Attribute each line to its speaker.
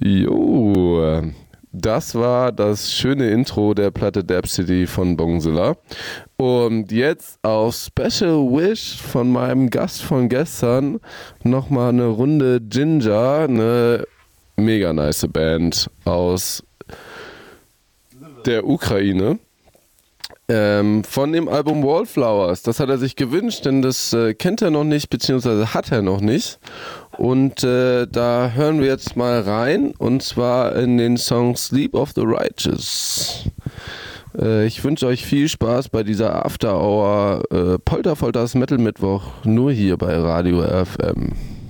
Speaker 1: Jo, das war das schöne Intro der Platte Dapsody von Bongzilla. Und jetzt auf Special Wish von meinem Gast von gestern nochmal eine Runde Ginger, eine mega nice Band aus der Ukraine. Von dem Album Wallflowers. Das hat er sich gewünscht, denn das kennt er noch nicht, beziehungsweise hat er noch nicht. Und da hören wir jetzt mal rein, und zwar in den Song Sleep of the Righteous. Ich wünsche euch viel Spaß bei dieser After Hour Polterfolters Metal Mittwoch, nur hier bei Radio RFM.